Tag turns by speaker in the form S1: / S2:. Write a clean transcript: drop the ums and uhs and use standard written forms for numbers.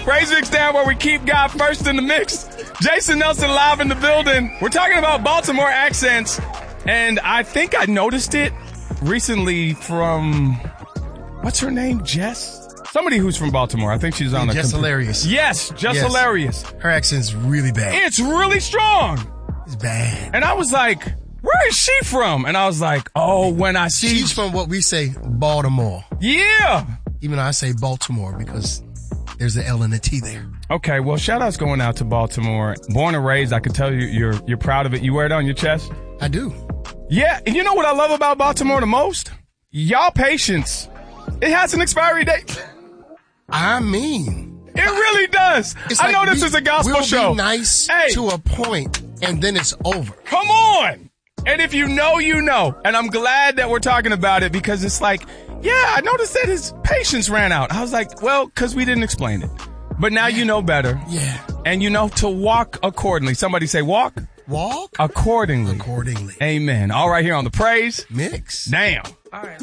S1: Praise Mix Down, where we keep God first in the mix. Jason Nelson live in the building. We're talking about Baltimore accents, and I think I noticed it recently from, what's her name, Jess? Somebody who's from Baltimore. I think she's on
S2: Jess Hilarious.
S1: Yes, Jess Hilarious.
S2: Her accent's really bad.
S1: It's really strong.
S2: It's bad.
S1: And I was like, where is she from? And I was like, oh, when I see...
S2: She's from what we say, Baltimore.
S1: Yeah.
S2: Even though I say Baltimore because there's the L and the T there.
S1: Okay, well, shout-outs going out to Baltimore. Born and raised, I can tell you, you're proud of it. You wear it on your chest?
S2: I do.
S1: Yeah, and you know what I love about Baltimore the most? Y'all patience. It has an expiry date.
S2: I mean,
S1: it really does. I know this is a gospel show.
S2: We'll be nice to a point, and then it's over.
S1: Come on. And if you know, you know. And I'm glad that we're talking about it because it's like, yeah, I noticed that his patience ran out. I was like, well, because we didn't explain it. But now you know better.
S2: Yeah.
S1: And you know to walk accordingly. Somebody say walk.
S2: Walk?
S1: Accordingly.
S2: Accordingly.
S1: Amen. All right, here on the Praise
S2: Mix.
S1: Damn.
S3: All right.